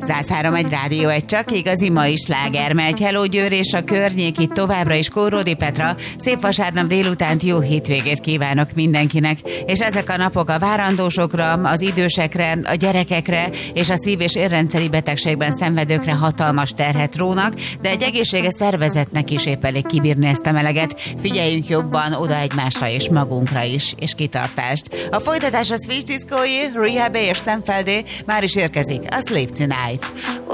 103.1 Rádió, egy csak igazi mai sláger megy. Hello Győr és a környék, itt továbbra is Kóródi Petra. Szép vasárnap délutánt, jó hétvégét kívánok mindenkinek. És ezek a napok a várandósokra, az idősekre, a gyerekekre és a szív- és érrendszeri betegségben szenvedőkre hatalmas terhet rónak, de egy egészséges szervezetnek is épp elég kibírni ezt a meleget. Figyeljünk jobban oda egymásra és magunkra is, és kitartást. A folytatás a Switch Disco-i, Rehab és Szemfeldé, már is érkezik a Sleep Tonight.